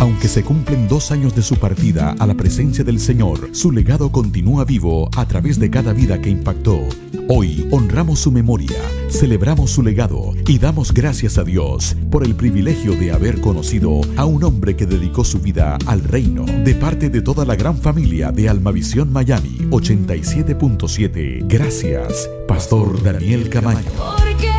Aunque se cumplen 2 años de su partida a la presencia del Señor, su legado continúa vivo a través de cada vida que impactó. Hoy honramos su memoria, celebramos su legado y damos gracias a Dios por el privilegio de haber conocido a un hombre que dedicó su vida al reino. De parte de toda la gran familia de Almavisión Miami 87.7, gracias, Pastor Daniel Camaño.